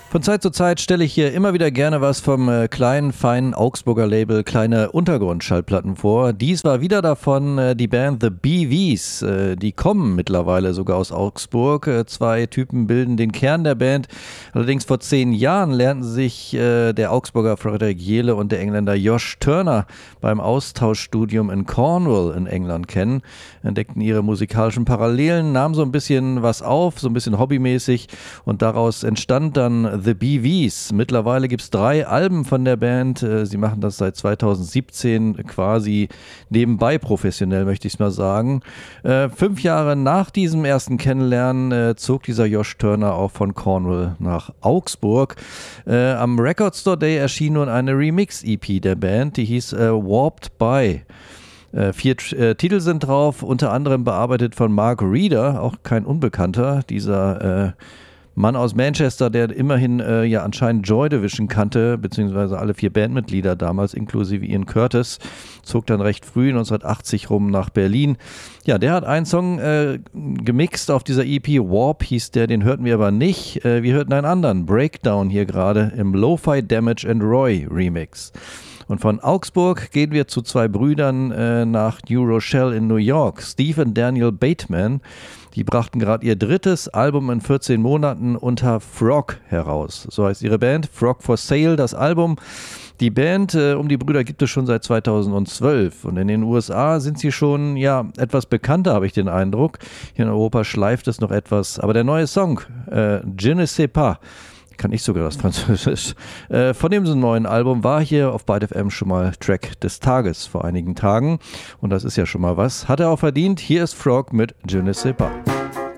Von Zeit zu Zeit stelle ich hier immer wieder gerne was vom kleinen, feinen Augsburger Label Kleine Untergrundschallplatten vor. Dies war wieder davon die Band The BVs. Die kommen mittlerweile sogar aus Augsburg. Zwei Typen bilden den Kern der Band. Allerdings vor 10 Jahren lernten sich der Augsburger Frederik Jehle und der Engländer Josh Turner beim Austauschstudium in Cornwall in England kennen, entdeckten ihre musikalischen Parallelen, nahmen so ein bisschen was auf, so ein bisschen hobbymäßig, und daraus entstand dann The BVs. Mittlerweile gibt es 3 Alben von der Band. Sie machen das seit 2017 quasi nebenbei professionell, möchte ich es mal sagen. 5 Jahre nach diesem ersten Kennenlernen zog dieser Josh Turner auch von Cornwall nach Augsburg. Am Record Store Day erschien nun eine Remix-EP der Band, die hieß Warped By. 4 Titel sind drauf, unter anderem bearbeitet von Mark Reeder, auch kein Unbekannter, dieser Mann aus Manchester, der immerhin ja anscheinend Joy Division kannte, beziehungsweise alle 4 Bandmitglieder damals, inklusive Ian Curtis, zog dann recht früh 1980 rum nach Berlin. Ja, der hat einen Song gemixt auf dieser EP, Warp hieß der, den hörten wir aber nicht. Wir hörten einen anderen, Breakdown, hier gerade im Lo-Fi Damage and Roy Remix. Und von Augsburg gehen wir zu 2 Brüdern nach New Rochelle in New York, Steve und Daniel Bateman. Die brachten gerade ihr 3. Album in 14 Monaten unter Frog heraus. So heißt ihre Band, Frog for Sale, das Album. Die Band um die Brüder gibt es schon seit 2012 und in den USA sind sie schon ja etwas bekannter, habe ich den Eindruck. Hier in Europa schleift es noch etwas, aber der neue Song, Je ne sais pas, kann ich sogar das Französisch, von dem so neuen Album war hier auf Byte FM schon mal Track des Tages vor einigen Tagen und das ist ja schon mal was. Hat er auch verdient. Hier ist Frog mit Je ne sais pas.